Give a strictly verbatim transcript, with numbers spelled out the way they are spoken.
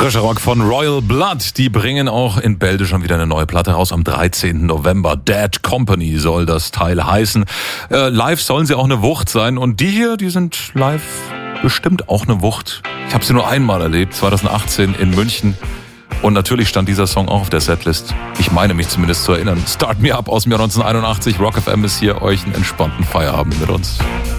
Frischer Rock von Royal Blood, die bringen auch in Bälde schon wieder eine neue Platte raus am dreizehnten November. Dead Company soll das Teil heißen. Äh, live sollen sie auch eine Wucht sein und die hier, die sind live bestimmt auch eine Wucht. Ich habe sie nur einmal erlebt, zwanzig achtzehn in München. Und natürlich stand dieser Song auch auf der Setlist. Ich meine mich zumindest zu erinnern. Start Me Up aus dem Jahr neunzehnhunderteinundachtzig. Rock F M ist hier, euch einen entspannten Feierabend mit uns.